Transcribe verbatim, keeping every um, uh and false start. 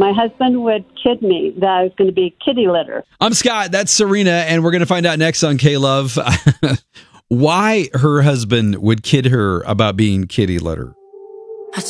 My husband would kid me that I was going to be kitty litter. I'm Scott. That's Serena, and we're going to find out next on K-Love why her husband would kid her about being kitty litter.